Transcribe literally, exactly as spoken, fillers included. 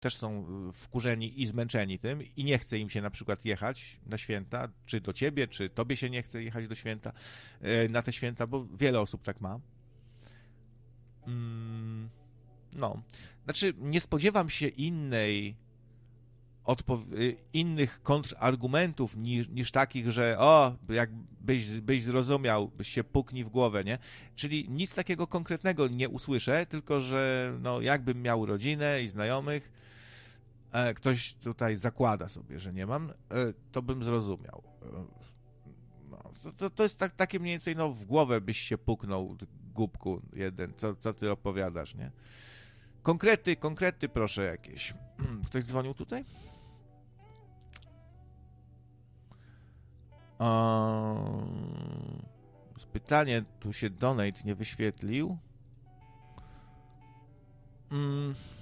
też są wkurzeni i zmęczeni tym i nie chce im się na przykład jechać na święta, czy do ciebie, czy tobie się nie chce jechać do święta, na te święta, bo wiele osób tak ma. No, znaczy nie spodziewam się innej Odpo- innych kontrargumentów niż, niż takich, że o, jakbyś byś zrozumiał, byś się puknij w głowę, nie? Czyli nic takiego konkretnego nie usłyszę, tylko że no, jakbym miał rodzinę i znajomych, e, ktoś tutaj zakłada sobie, że nie mam, e, to bym zrozumiał. E, no, to, to, to jest tak, takie mniej więcej, no w głowę byś się puknął, głupku jeden, co, co ty opowiadasz, nie? Konkrety, konkrety proszę jakieś. Ktoś dzwonił tutaj? Pytanie, tu się donate nie wyświetlił. Mm.